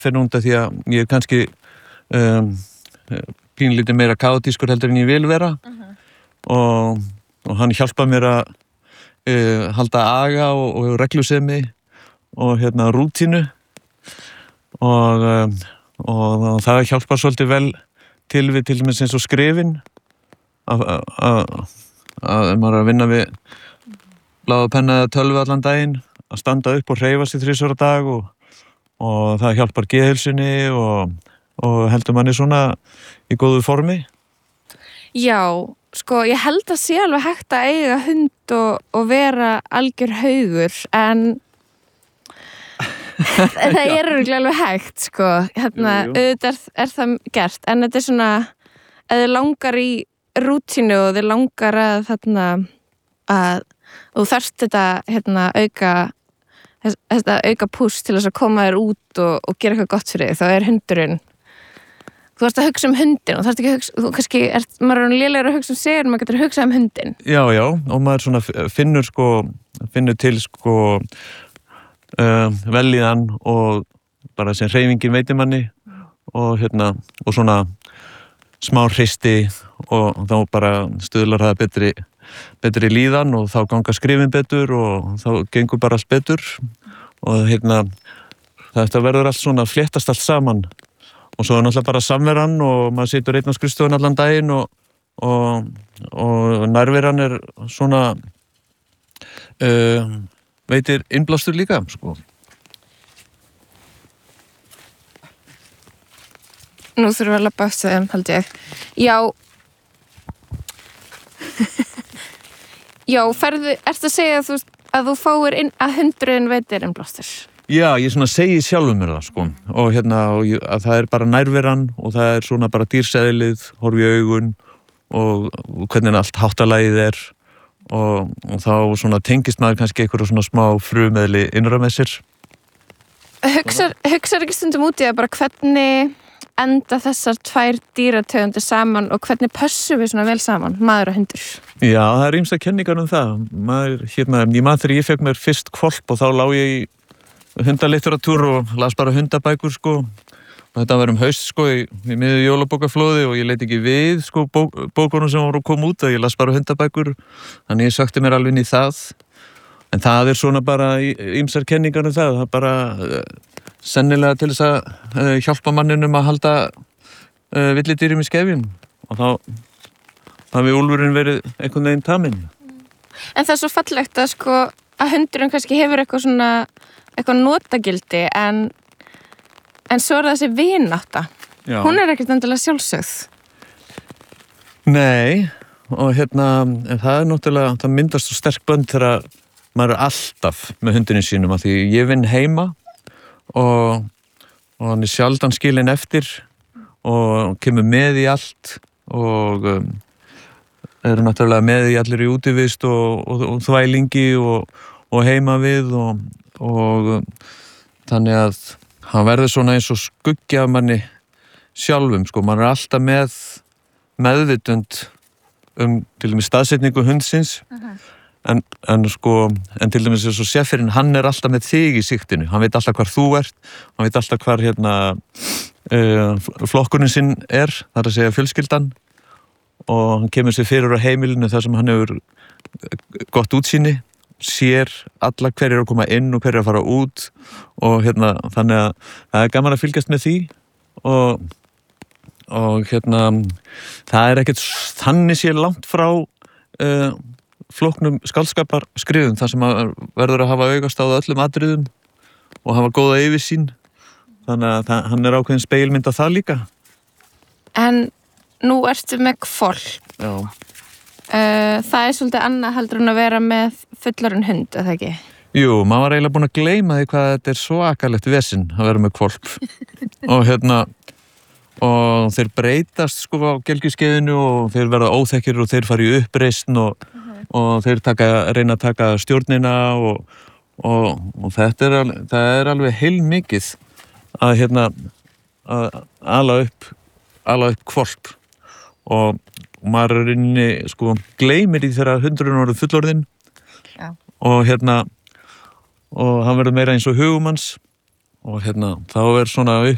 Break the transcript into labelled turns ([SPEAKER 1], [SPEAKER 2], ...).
[SPEAKER 1] fer núnda því að ég kannski pínlítið meira kaotískur heldur en ég vil vera og hann hjálpar mér að halda aga og reglusemi og rútínu og það hjálpar svolítið vel til dæmis eins og skrifin að maður að vinna við blað og penna eða tölvu allan daginn að standa upp og hreyfa sig 3 á dag og það hjálpar geðheilsunni og heldur manni svona í góðu formi.
[SPEAKER 2] Já, sko, ég held að sé alveg hægt að eiga hund og vera algjör haugur, en það er örugglega alveg hægt, sko. Auðvitað er það gert, en þetta er svona, ef þið langar í rútínu og þið langar að að þú þarft þetta auka púst til þess að koma þér út og gera eitthvað gott fyrir þig, þá er hundurinn. Þú þarft að hugsa hundinn og þarft ekki að hugsa, þú kannski maður er lélegur að hugsa sigur, maður getur að hugsa hundinn.
[SPEAKER 1] Já, og maður svona finnur til velíðan og bara sem hreyfingin veitir manni og og svona smá hristi og þá bara stuðlar það betri líðan og þá ganga skrifin betur og þá gengur bara allt betur og þetta verður allt svona fléttast allt saman og svo er náttúrulega bara samveran og maður situr einn á skrifstofun allan daginn og nærveran er svona veitir innblástur líka, sko.
[SPEAKER 2] Nú þurfum við að labba eftir þeim, held ég. Já, ertu að segja að þú fáir inn að hundurinn veitir innblástur?
[SPEAKER 1] Já, ég svona segi sjálfum mér það, sko. Og að það er bara nærveran og það er svona bara dýrseðlið, horfi í augun og hvernig allt háttalagið er og þá svona tengist maður kannski einhverju svona smá frumeðli innra með sér.
[SPEAKER 2] Hugsar ekki stundum út í að bara hvernig enda þessar 2 dýrategundir saman og hvernig pössum við svona vel saman, maður og hundur?
[SPEAKER 1] Já, það er ýmsar kenningar það. Ég man þegar ég fekk mér fyrst hvolp og þá lá ég í hundalitteratúr og las bara hundabækur, sko. Og þetta var haust, sko, í miðju jólabókaflóði og ég leit ekki við, sko, bókunum sem voru að koma út og ég las bara hundabækur. Þannig ég sökti mér alveg inn í það. En það er svona bara ýmsar kenningar það. Það er bara sennilega til þess að hjálpa manninum að halda villidýrum í skefjum og þá hafi úlfurinn verið einhvern veginn taminn.
[SPEAKER 2] En það er svo fallegt að sko að hundurinn kannski hefur eitthvað notagildi en svo er það þessi vinátta.
[SPEAKER 1] Já.
[SPEAKER 2] Hún er ekkert endilega sjálfsögð.
[SPEAKER 1] Nei, og en það er náttúrulega, það myndast svo sterk bönd þegar maður er alltaf með hundinni sínum af því ég vinn heima og hann er sjaldan skilinn eftir og kemur með í allt og eru náttúrulega með í allir í útivist og þvælingi og heima við og þannig að hann verður svona eins og skuggi af manni sjálfum, sko, maður er alltaf með meðvitund til dæmis staðsetningu hundsins en til dæmis eins og seffirinn, hann er alltaf með þig í sigtinu, hann veit alltaf hvar þú ert, hann veit alltaf hvar flokkurinn sinn er, það er að segja fjölskyldan og hann kemur sér fyrir á heimilinu þar sem hann hefur gott útsýni, sér alla hverjir að koma inn og hverjir að fara út og þannig að það er gaman að fylgjast með því og það er ekkert þannig sé langt frá flóknum skáldskapar skrifum þar sem að verður að hafa augast á öllum atriðum og hafa góða yfirsýn þannig að hann er ákveðin spegilmynd af það líka.
[SPEAKER 2] En nú ertu með hvolp.
[SPEAKER 1] Já.
[SPEAKER 2] Það er svolítið annað heldur en að vera með fullorðinn hund, eða ekki?
[SPEAKER 1] Jú, maður var eiginlega búin að gleyma því hvað þetta er svakalegt vesinn að vera með hvolp og þeir breytast sko á gelgjuskeiðinu og þeir verða óþekkir og þeir fara í uppreisn og þeir reyna að taka stjórnina og það er alveg heilmikið að ala upp hvolp og maður er inni sko gleymir í þegar hundurinn orðið fullorðinn. Já. Og hann verður meira eins og hugumanns og þá er svona